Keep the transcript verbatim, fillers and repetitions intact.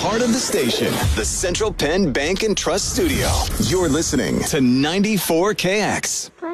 heart of the station, the Central Penn Bank and Trust Studio. You're listening to ninety-four K X.